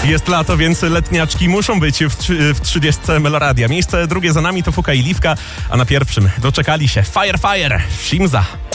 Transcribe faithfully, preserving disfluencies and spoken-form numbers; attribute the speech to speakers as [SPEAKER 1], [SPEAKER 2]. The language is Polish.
[SPEAKER 1] Jest lato, więc letniaczki muszą być w, trzy, w trzydziestce Meloradia. Miejsce drugie za nami to Fuka i Liwka, a na pierwszym doczekali się Fire Fire, Shimza.